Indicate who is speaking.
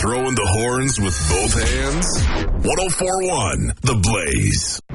Speaker 1: throwing the horns with both hands? 104.1 The Blaze.